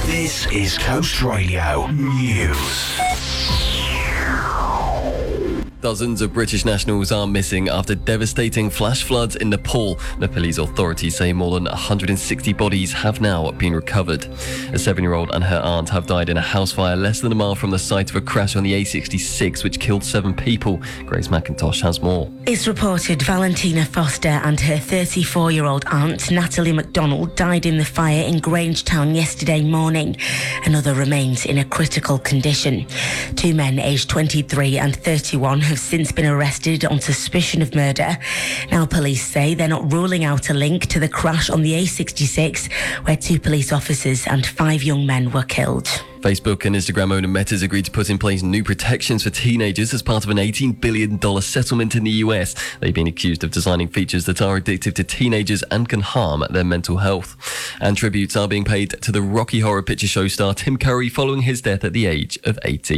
This is Coast Radio News. Dozens of British nationals are missing after devastating flash floods in Nepal. Nepalese authorities say more than 160 bodies have now been recovered. A 7-year-old and her aunt have died in a house fire less than a mile from the site of a crash on the A66, which killed 7 people. Grace McIntosh has more. It's reported Valentina Foster and her 34-year-old aunt, Natalie MacDonald, died in the fire in Grangetown yesterday morning. Another remains in a critical condition. 2 men aged 23 and 31 have since been arrested on suspicion of murder. Now police say they're not ruling out a link to the crash on the A66, where 2 police officers and 5 young men were killed. Facebook and Instagram owner Meta's agreed to put in place new protections for teenagers as part of an $18 billion settlement in the US. They've been accused of designing features that are addictive to teenagers and can harm their mental health. And tributes are being paid to the Rocky Horror Picture Show star Tim Curry following his death at the age of 80.